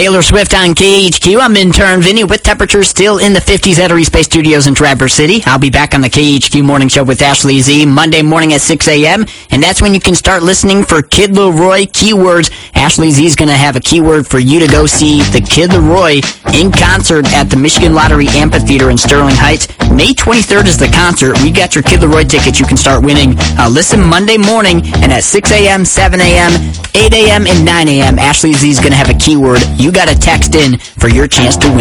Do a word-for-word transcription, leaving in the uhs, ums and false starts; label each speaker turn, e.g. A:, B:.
A: Taylor Swift on K H Q. I'm intern Vinny with temperatures still in the fifties at our East Bay Studios in Traverse City. I'll be back on the K H Q Morning Show with Ashley Z Monday morning at six a.m. And that's when you can start listening for Kid Laroi keywords. Ashley Z is going to have a keyword for you to go see the Kid Laroi in concert at the Michigan Lottery Amphitheater in Sterling Heights. May twenty-third is the concert. We got your Kid Laroi tickets you can start winning. Uh, listen Monday morning, and at six a.m., seven a.m., eight a.m., and nine a.m., Ashley Z is going to have a keyword. You got to text in for your chance to win.